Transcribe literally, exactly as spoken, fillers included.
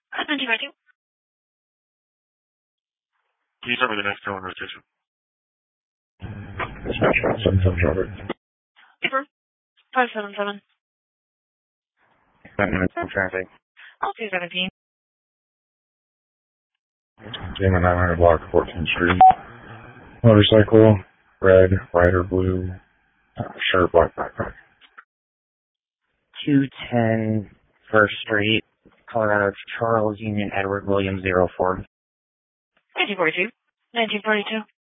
nineteen forty-two. Can you tell me the next calendar station? seven seven traffic. Paper. five seven seven. seven traffic. All two seventeen. Demon nine hundred block, fourteenth Street. Motorcycle, red, rider blue, uh, shirt, black backpack. two ten First Street, Colorado, Charles Union Edward Williams zero four. nineteen forty-two. nineteen forty-two.